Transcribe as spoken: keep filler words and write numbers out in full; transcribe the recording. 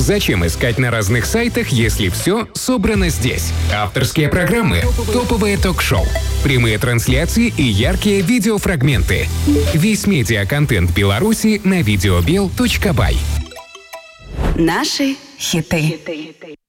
Зачем искать на разных сайтах, если все собрано здесь? Авторские программы, топовые ток-шоу, прямые трансляции и яркие видеофрагменты. Весь медиаконтент Беларуси на видеобел точка бай. Наши хиты.